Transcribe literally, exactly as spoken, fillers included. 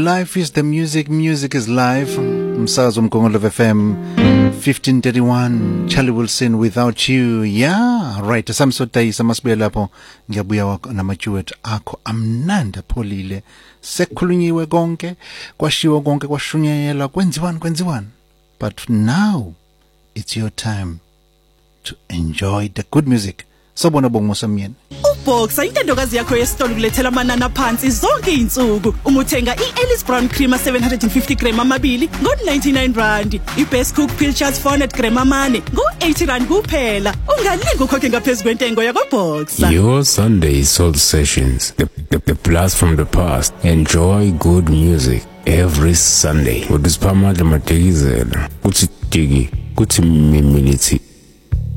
Life is the music, music is life. Msakazo Mkongolo F M fifteen thirty-one, Charlie Wilson, Without You. Yeah, right. Samsotayisa masibuya lapho ngiyabuya namajuwet akho amnanda pholile. Sekhulunyiwe konke, kwashiwo konke, kwashunyayela, kwenziwani kwenziwani. But now it's your time to enjoy the good music. Sobona bongo samyeni. Uboxa intendokazi yakho yesitolo kulethela amanana phansi zonke izinsuku. Uma uthenga iEllis Brown Creamer seven hundred fifty gram amabili ngo ninety-nine rand, iBest Cook Pilchards four hundred gram amane ngo eighty rand kuphela. Ungalinga ukhokhe ngaphezulu kwentengo yakwaBoxa. Your Sunday Soul Sessions, the, the, the blast from the past. Enjoy good music every Sunday. With this Pama Mategizela, Kuti Tigi, Kuti Mimiliti.